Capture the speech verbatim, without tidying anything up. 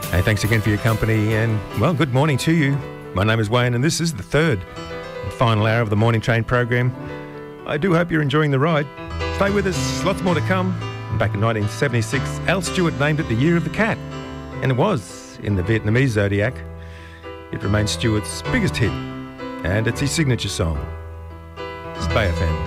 Hey, thanks again for your company and, well, good morning to you. My name is Wayne and this is the third and final hour of the Morning Train program. I do hope you're enjoying the ride. Stay with us, lots more to come. Back in nineteen seventy-six, Al Stewart named it the Year of the Cat. And it was in the Vietnamese zodiac. It remains Stewart's biggest hit and it's his signature song. It's Bay F M.